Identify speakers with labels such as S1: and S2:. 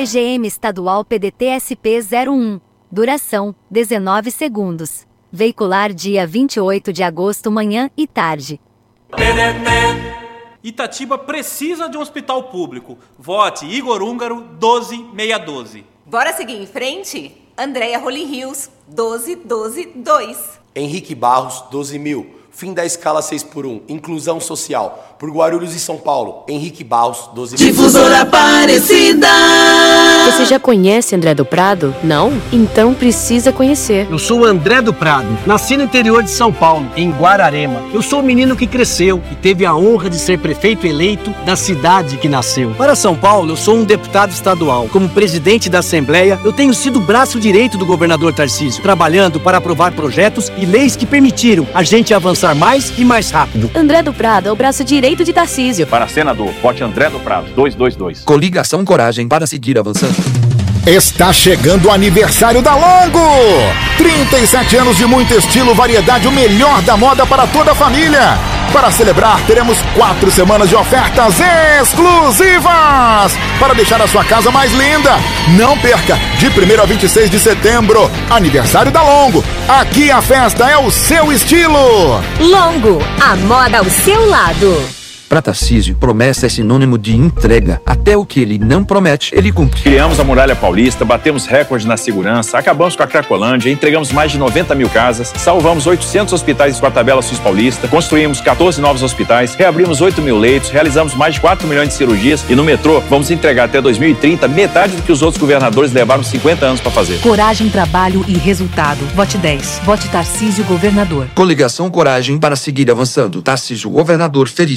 S1: CGM Estadual PDT-SP 01. Duração: 19 segundos. Veicular dia 28 de agosto, manhã e tarde.
S2: PDT. Itatiba precisa de um hospital público. Vote Igor Húngaro 12612.
S3: Bora seguir em frente? Andréia Rolim Rios 12122.
S4: Henrique Barros 12.000. Fim da escala 6x1. Inclusão social. Por Guarulhos e São Paulo. Henrique Barros 12.000.
S5: Difusora Aparecida.
S6: Você já conhece André do Prado? Não? Então precisa conhecer.
S7: Eu sou o André do Prado. Nasci no interior de São Paulo, em Guararema. Eu sou o menino que cresceu e teve a honra de ser prefeito eleito da cidade que nasceu. Para São Paulo, eu sou um deputado estadual. Como presidente da Assembleia, eu tenho sido o braço direito do governador Tarcísio, trabalhando para aprovar projetos e leis que permitiram a gente avançar mais e mais rápido.
S6: André do Prado é o braço direito de Tarcísio.
S8: Para senador, vote André do Prado 222.
S9: Coligação Coragem para seguir avançando.
S10: Está chegando o aniversário da Longo! 37 anos de muito estilo, variedade, o melhor da moda para toda a família. Para celebrar, teremos 4 semanas de ofertas exclusivas para deixar a sua casa mais linda. Não perca, de 1º a 26 de setembro, aniversário da Longo. Aqui a festa é o seu estilo.
S11: Longo, a moda ao seu lado.
S9: Para Tarcísio, promessa é sinônimo de entrega. Até o que ele não promete, ele cumpre.
S8: Criamos a Muralha Paulista, batemos recorde na segurança, acabamos com a Cracolândia, entregamos mais de 90 mil casas, salvamos 800 hospitais com a tabela SUS Paulista, construímos 14 novos hospitais, reabrimos 8 mil leitos, realizamos mais de 4 milhões de cirurgias e no metrô vamos entregar até 2030 metade do que os outros governadores levaram 50 anos para fazer.
S12: Coragem, trabalho e resultado. Vote 10. Vote Tarcísio, governador.
S9: Coligação Coragem para seguir avançando. Tarcísio, governador feliz.